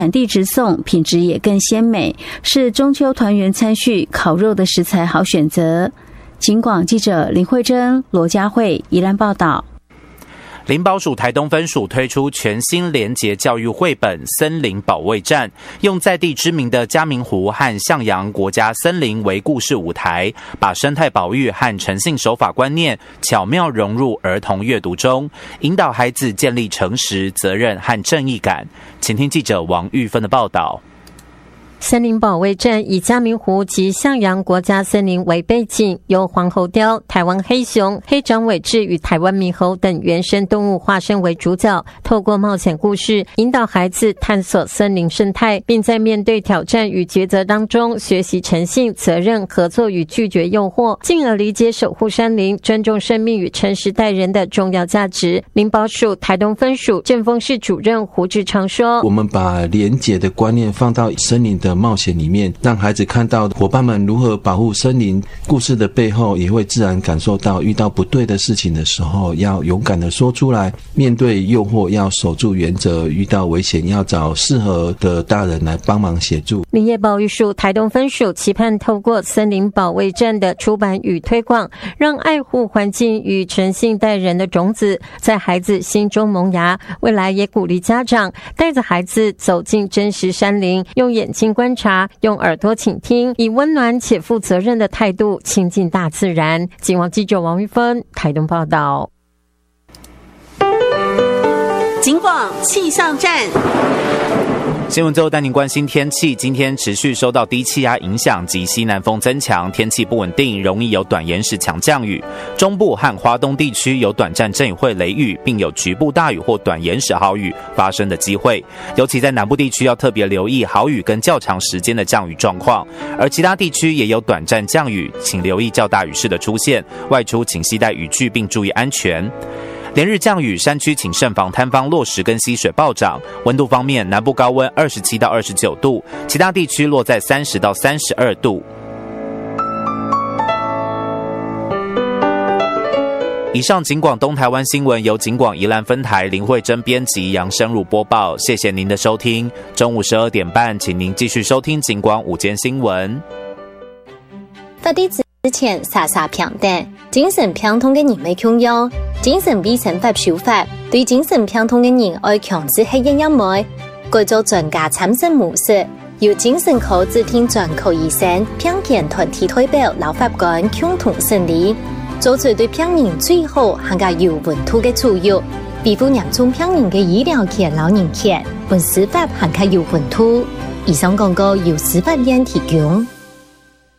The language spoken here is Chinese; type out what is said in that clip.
产地直送，品质也更鲜美，是中秋团圆餐序烤肉的食材好选择。警广记者林慧珍、罗佳慧宜兰报道。 林保署台东分署推出全新连结教育绘本《森林保卫战》，用在地知名的嘉明湖和向阳国家森林为故事舞台，把生态保育和诚信守法观念巧妙融入儿童阅读中，引导孩子建立诚实、责任和正义感。请听记者王玉芬的报道。 森林保卫战以嘉明湖及向阳国家森林为背景，由黄喉貂、台湾黑熊、黑长尾雉与台湾猕猴等原生动物化身为主角，透过冒险故事引导孩子探索森林生态，并在面对挑战与抉择当中学习诚信、责任、合作与拒绝诱惑，进而理解守护山林、尊重生命与诚实待人的重要价值。林保署台东分署建丰市主任胡志昌说：“ 我们把连结的观念放到森林的冒险里面，让孩子看到伙伴们如何保护森林，故事的背后也会自然感受到遇到不对的事情的时候要勇敢的说出来，面对诱惑要守住原则，遇到危险要找适合的大人来帮忙协助。” 林业保育署台东分署期盼透过森林保卫战的出版与推广，让爱护环境与诚信待人的种子在孩子心中萌芽，未来也鼓励家长带着孩子走进真实山林，用眼睛观察，用耳朵倾听，以温暖且负责任的态度亲近大自然。警广记者王玉芬台东报道。 警广气象站。 新闻最后带您关心天气，今天持续受到低气压影响及西南风增强，天气不稳定，容易有短延时强降雨。中部和花东地区有短暂阵雨或雷雨，并有局部大雨或短延时豪雨发生的机会。尤其在南部地区要特别留意豪雨跟较长时间的降雨状况，而其他地区也有短暂降雨，请留意较大雨势的出现，外出请携带雨具并注意安全。连日降雨，山区请慎防塌方落石跟溪水暴涨。温度方面，南部高温27到29度，其他地区落在30到32度。以上警广东台湾新闻由警广宜兰分台林慧珍编辑，杨生如播报。谢谢您的收听。中午12点半，请您继续收听警广午间新闻。 发地之前，傻傻平等，精神病痛嘅人未強要，精神衛生法修法，對精神病痛嘅人愛強制係一樣改做專家參審模式，由精神科指定專科醫生、病健團體代表、老法官共同審理，做出對病人最好還加有溫度嘅處遇，維護嚴重病人嘅醫療權、老人權，本司法還加有溫度。以上廣告由司法院提供。